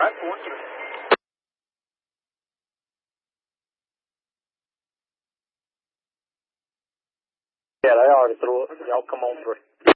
Right, 4-3. Yeah, they already threw it. Y'all come on 3.